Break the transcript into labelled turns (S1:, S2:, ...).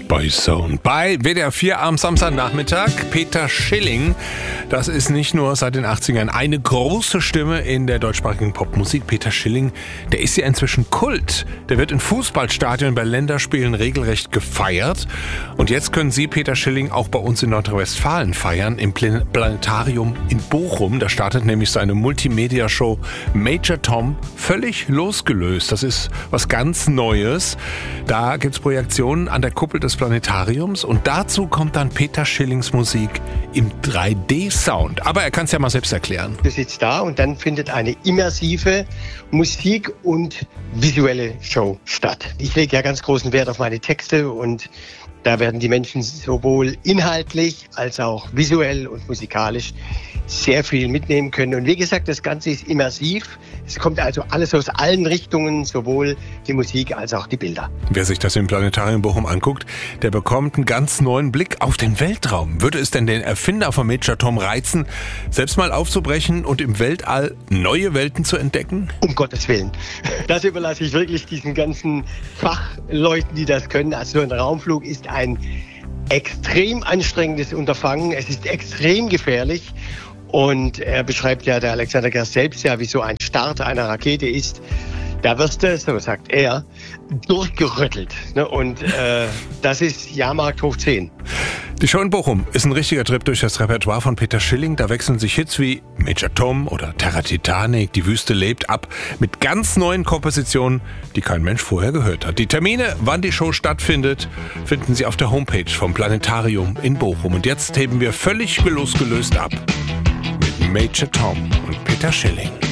S1: bei Sound. Bei WDR 4 am Samstagnachmittag. Peter Schilling, das ist nicht nur seit den 80ern eine große Stimme in der deutschsprachigen Popmusik. Peter Schilling, der ist ja inzwischen Kult. Der wird in Fußballstadien bei Länderspielen regelrecht gefeiert. Und jetzt können Sie Peter Schilling auch bei uns in Nordrhein-Westfalen feiern, im Planetarium in Bochum. Da startet nämlich seine Multimedia-Show Major Tom völlig losgelöst. Das ist was ganz Neues. Da gibt's Projektionen an der Kuppel des Planetariums und dazu kommt dann Peter Schillings Musik im 3D-Sound. Aber er kann es ja mal selbst erklären.
S2: Du sitzt da und dann findet eine immersive Musik- und visuelle Show statt. Ich lege ja ganz großen Wert auf meine Texte und da werden die Menschen sowohl inhaltlich als auch visuell und musikalisch sehr viel mitnehmen können. Und wie gesagt, das Ganze ist immersiv. Es kommt also alles aus allen Richtungen, sowohl die Musik als auch die Bilder.
S1: Wer sich das im Planetarium Bochum anguckt, der bekommt einen ganz neuen Blick auf den Weltraum. Würde es denn den Erfinder von Major Tom reizen, selbst mal aufzubrechen und im Weltall neue Welten zu entdecken?
S2: Um Gottes Willen. Das überlasse ich wirklich diesen ganzen Fachleuten, die das können. Also so ein Raumflug ist ein extrem anstrengendes Unterfangen. Es ist extrem gefährlich. Und er beschreibt ja, der Alexander Gerst selbst ja, wie so ein Start einer Rakete ist. Da wirst du, so sagt er, durchgerüttelt. Und das ist Jahrmarkt hoch 10.
S1: Die Show in Bochum ist ein richtiger Trip durch das Repertoire von Peter Schilling. Da wechseln sich Hits wie Major Tom oder Terra Titanic, Die Wüste lebt ab, mit ganz neuen Kompositionen, die kein Mensch vorher gehört hat. Die Termine, wann die Show stattfindet, finden Sie auf der Homepage vom Planetarium in Bochum. Und jetzt heben wir völlig losgelöst ab mit Major Tom und Peter Schilling.